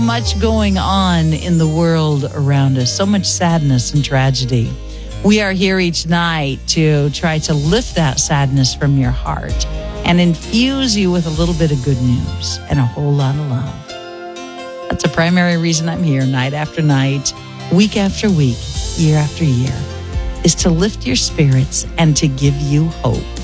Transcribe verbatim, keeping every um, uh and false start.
Much going on in the world around us, so much sadness and tragedy. We are here each night to try to lift that sadness from your heart and infuse you with a little bit of good news and a whole lot of love. That's a primary reason I'm here night after night, week after week, year after year, is to lift your spirits and to give you hope.